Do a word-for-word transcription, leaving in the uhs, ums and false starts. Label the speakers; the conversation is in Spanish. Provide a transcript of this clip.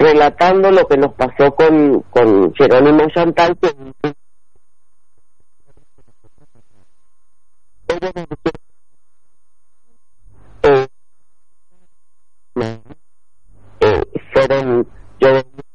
Speaker 1: relatando lo que nos pasó con, con Jerónimo Chantal, que eh, eh, fueron, yo